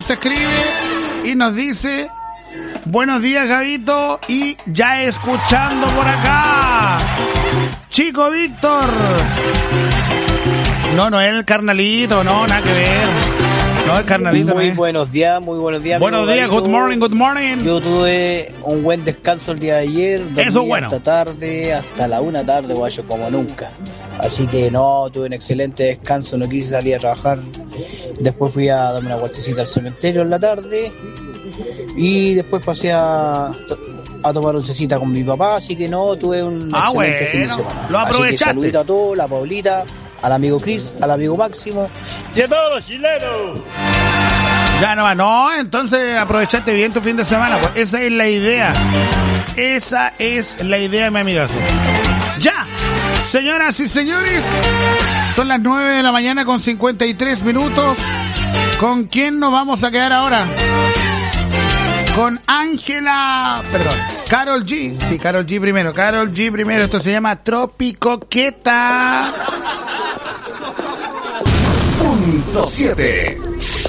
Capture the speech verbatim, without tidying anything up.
nos escribe y nos dice: buenos días, Gabito, y ya escuchando por acá, Chico Víctor. No, no es el carnalito, no, nada que ver. No, el carnalito. Muy no es. buenos días, muy buenos días. Buenos días, Gabito. good morning, good morning. Yo tuve un buen descanso el día de ayer. Eso bueno. Hasta tarde, hasta la una tarde, guayo, como nunca. Así que no, tuve un excelente descanso, no quise salir a trabajar. Después fui a darme una vueltecita al cementerio en la tarde. Y después pasé a, a tomar oncecita con mi papá, así que no, tuve un ah, excelente bueno, fin de semana. lo aprovechaste. Así que saludito a todos, la Paulita, al amigo Chris, al amigo Máximo y a todos los chilenos. Ya no va, no, entonces aprovechaste bien tu fin de semana, pues esa es la idea. Esa es la idea, mi amigazo. Ya, señoras y señores, son las nueve de la mañana con cincuenta y tres minutos. ¿Con quién nos vamos a quedar ahora? Con Ángela, perdón, Karol G. Sí, Karol G primero, Karol G primero. Esto se llama Tropicoqueta. Punto siete.